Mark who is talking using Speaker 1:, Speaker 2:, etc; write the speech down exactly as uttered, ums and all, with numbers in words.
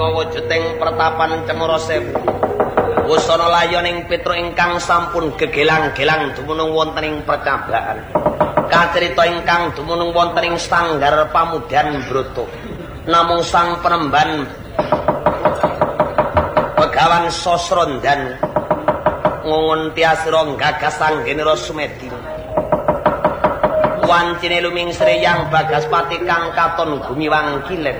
Speaker 1: Wujuding pertapan Cemara Sewu wusana layoning Petruk ingkang sampun gegelang-gelang dumunung wonten ing percabaan kacarita ingkang dumunung wonten ing Sanggar Pamudan Broto namung sang penemban Begawan Sosrondan ngungun tiasira gagas anggenira Sumedi wancine luming Sreyang Bagaspati kang katon gumiwang kilen